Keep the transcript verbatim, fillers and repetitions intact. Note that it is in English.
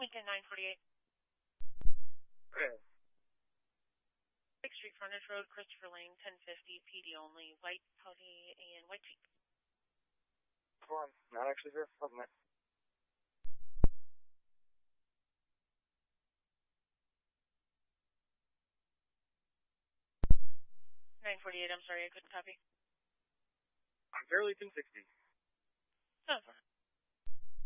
Lincoln nine forty-eight. Okay. Big Street Frontage Road, Christopher Lane, ten fifty, P D only, white Audi and white Jeep. Come on, not actually here. Wasn't it? nine forty-eight, I'm sorry, I couldn't copy. I'm Fairleigh ten sixty. Oh,